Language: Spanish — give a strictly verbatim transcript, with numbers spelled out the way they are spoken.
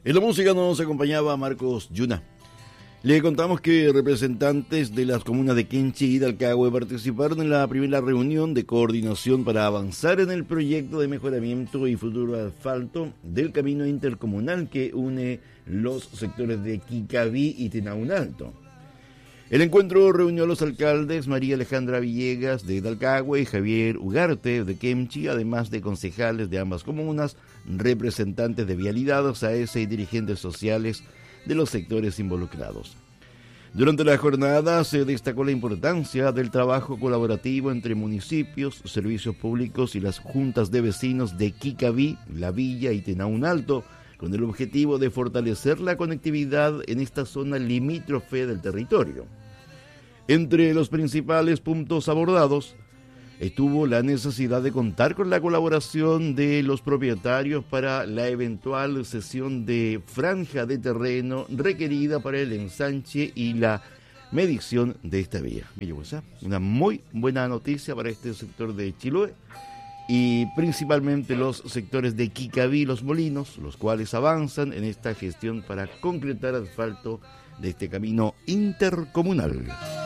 En la música nos acompañaba Marcos Yuna. Le contamos que representantes de las comunas de Quenchi y Dalcahue participaron en la primera reunión de coordinación para avanzar en el proyecto de mejoramiento y futuro asfalto del camino intercomunal que une los sectores de Quicaví y Tenaunalto. El encuentro reunió a los alcaldes María Alejandra Villegas de Dalcahue y Javier Ugarte de Quenchi, además de concejales de ambas comunas, representantes de Vialidad, S A E S y dirigentes sociales de los sectores involucrados. Durante la jornada se destacó la importancia del trabajo colaborativo entre municipios, servicios públicos y las juntas de vecinos de Quicaví, La Villa y Tenaunalto, con el objetivo de fortalecer la conectividad en esta zona limítrofe del territorio. Entre los principales puntos abordados estuvo la necesidad de contar con la colaboración de los propietarios para la eventual cesión de franja de terreno requerida para el ensanche y la medición de esta vía. Una muy buena noticia para este sector de Chiloé y principalmente los sectores de Quicaví y Los Molinos, los cuales avanzan en esta gestión para concretar asfalto de este camino intercomunal.